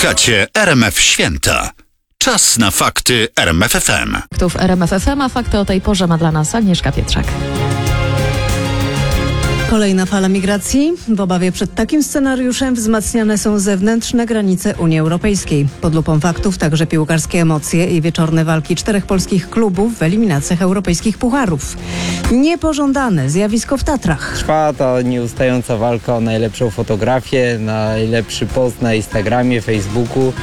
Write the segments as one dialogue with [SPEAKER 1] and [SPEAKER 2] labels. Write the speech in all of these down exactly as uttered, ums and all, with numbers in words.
[SPEAKER 1] Słuchacie R M F Święta. Czas na fakty R M F F M.
[SPEAKER 2] Faktów R M F F M, a fakty o tej porze ma dla nas Agnieszka Pietrzak.
[SPEAKER 3] Kolejna fala migracji. W obawie przed takim scenariuszem wzmacniane są zewnętrzne granice Unii Europejskiej. Pod lupą faktów także piłkarskie emocje i wieczorne walki czterech polskich klubów w eliminacjach europejskich pucharów. Niepożądane zjawisko w Tatrach.
[SPEAKER 4] Trwa ta nieustająca walka o najlepszą fotografię, najlepszy post na Instagramie, Facebooku.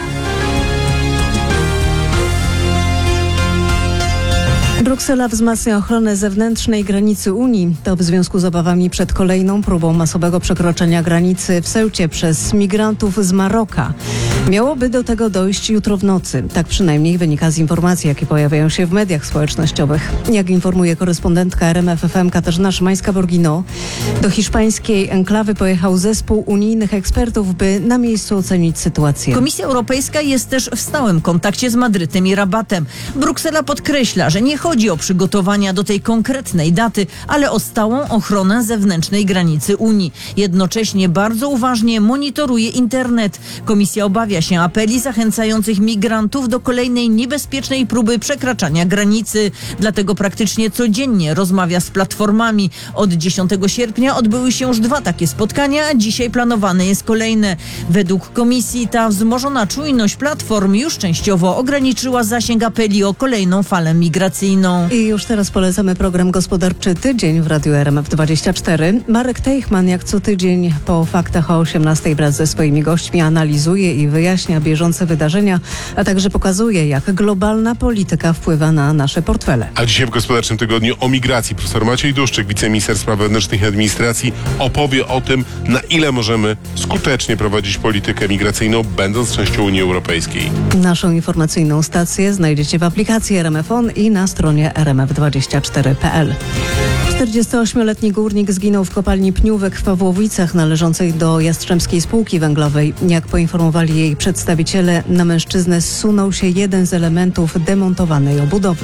[SPEAKER 3] Bruksela wzmacnia ochronę zewnętrznej granicy Unii. To w związku z obawami przed kolejną próbą masowego przekroczenia granicy w Ceucie przez migrantów z Maroka. Miałoby do tego dojść jutro w nocy. Tak przynajmniej wynika z informacji, jakie pojawiają się w mediach społecznościowych. Jak informuje korespondentka R M F F M Katarzyna Szymańska-Borgino, do hiszpańskiej enklawy pojechał zespół unijnych ekspertów, by na miejscu ocenić sytuację.
[SPEAKER 5] Komisja Europejska jest też w stałym kontakcie z Madrytem i Rabatem. Bruksela podkreśla, że nie chodzi o przygotowania do tej konkretnej daty, ale o stałą ochronę zewnętrznej granicy Unii. Jednocześnie bardzo uważnie monitoruje internet. Komisja obawia się apeli zachęcających migrantów do kolejnej niebezpiecznej próby przekraczania granicy. Dlatego praktycznie codziennie rozmawia z platformami. Od dziesiątego sierpnia odbyły się już dwa takie spotkania, a dzisiaj planowane jest kolejne. Według komisji ta wzmożona czujność platform już częściowo ograniczyła zasięg apeli o kolejną falę migracyjną.
[SPEAKER 3] I już teraz polecamy program Gospodarczy Tydzień w Radiu R M F dwadzieścia cztery. Marek Teichman jak co tydzień po faktach o osiemnastej wraz ze swoimi gośćmi analizuje i wyjaśnia bieżące wydarzenia, a także pokazuje, jak globalna polityka wpływa na nasze portfele.
[SPEAKER 6] A dzisiaj w Gospodarczym Tygodniu o migracji profesor Maciej Duszczyk, wiceminister spraw wewnętrznych i administracji, opowie o tym, na ile możemy skutecznie prowadzić politykę migracyjną, będąc częścią Unii Europejskiej.
[SPEAKER 3] Naszą informacyjną stację znajdziecie w aplikacji R M F On i na stronie r m f dwadzieścia cztery kropka p l. czterdziestoośmioletni górnik zginął w kopalni Pniówek w Pawłowicach należącej do Jastrzębskiej Spółki Węglowej. Jak poinformowali jej przedstawiciele, na mężczyznę zsunął się jeden z elementów demontowanej obudowy.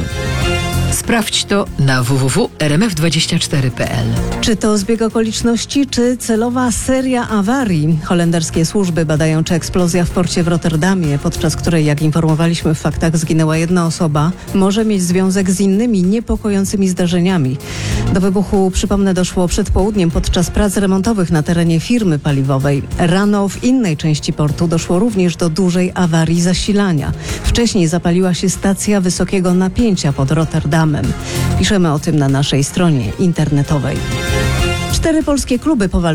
[SPEAKER 7] Sprawdź to na w w w kropka r m f dwadzieścia cztery kropka p l.
[SPEAKER 3] Czy to zbieg okoliczności, czy celowa seria awarii? Holenderskie służby badają, czy eksplozja w porcie w Rotterdamie, podczas której, jak informowaliśmy w faktach, zginęła jedna osoba, może mieć związek z innymi niepokojącymi zdarzeniami. Do wybuchu, przypomnę, doszło przed południem podczas prac remontowych na terenie firmy paliwowej. Rano w innej części portu doszło również do dużej awarii zasilania. Wcześniej zapaliła się stacja wysokiego napięcia pod Rotterdamem. Piszemy o tym na naszej stronie internetowej. Cztery polskie kluby powalczyły